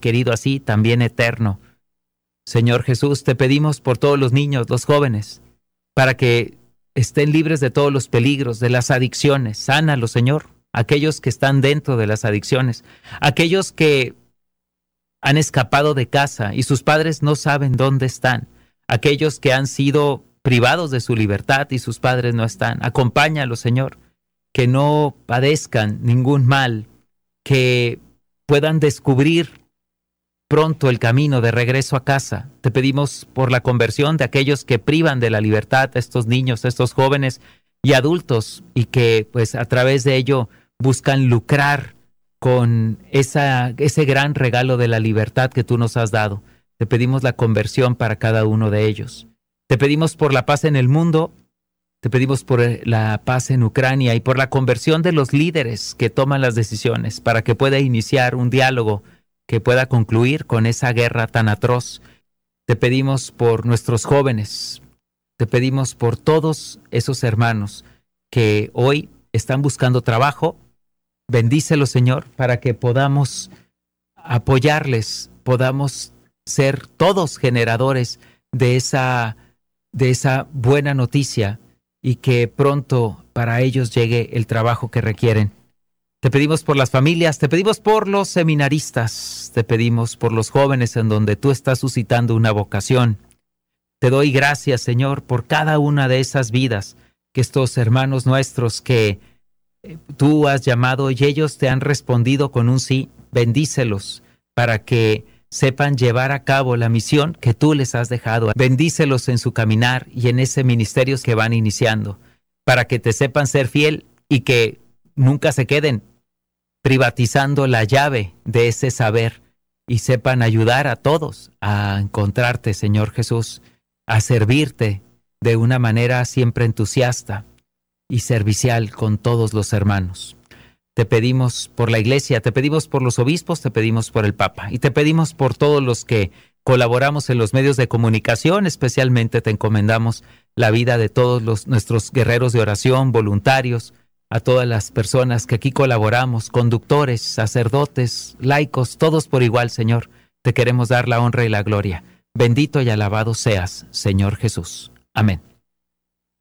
querido así, también eterno. Señor Jesús, te pedimos por todos los niños, los jóvenes, para que estén libres de todos los peligros, de las adicciones. Sánalos, Señor, aquellos que están dentro de las adicciones, aquellos que han escapado de casa y sus padres no saben dónde están, aquellos que han sido privados de su libertad y sus padres no están. Acompáñalos, Señor, que no padezcan ningún mal, que puedan descubrir pronto el camino de regreso a casa. Te pedimos por la conversión de aquellos que privan de la libertad a estos niños, a estos jóvenes y adultos, y que pues a través de ello buscan lucrar con ese gran regalo de la libertad que tú nos has dado. Te pedimos la conversión para cada uno de ellos. Te pedimos por la paz en el mundo, te pedimos por la paz en Ucrania y por la conversión de los líderes que toman las decisiones para que pueda iniciar un diálogo que pueda concluir con esa guerra tan atroz. Te pedimos por nuestros jóvenes, te pedimos por todos esos hermanos que hoy están buscando trabajo. Bendícelos, Señor, para que podamos apoyarles, podamos ser todos generadores de esa buena noticia y que pronto para ellos llegue el trabajo que requieren. Te pedimos por las familias, te pedimos por los seminaristas, te pedimos por los jóvenes en donde tú estás suscitando una vocación. Te doy gracias, Señor, por cada una de esas vidas, que estos hermanos nuestros que tú has llamado y ellos te han respondido con un sí. Bendícelos para que sepan llevar a cabo la misión que tú les has dejado. Bendícelos en su caminar y en ese ministerio que van iniciando, para que te sepan ser fiel y que nunca se queden privatizando la llave de ese saber y sepan ayudar a todos a encontrarte, Señor Jesús, a servirte de una manera siempre entusiasta y servicial con todos los hermanos. Te pedimos por la iglesia, te pedimos por los obispos, te pedimos por el Papa y te pedimos por todos los que colaboramos en los medios de comunicación. Especialmente te encomendamos la vida de todos nuestros guerreros de oración, voluntarios, a todas las personas que aquí colaboramos, conductores, sacerdotes, laicos, todos por igual, Señor. Te queremos dar la honra y la gloria. Bendito y alabado seas, Señor Jesús. Amén.